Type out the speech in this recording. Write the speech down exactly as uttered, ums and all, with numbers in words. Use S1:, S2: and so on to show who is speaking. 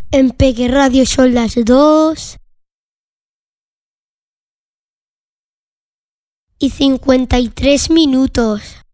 S1: En Peque Radio son las dos y cincuenta y tres minutos.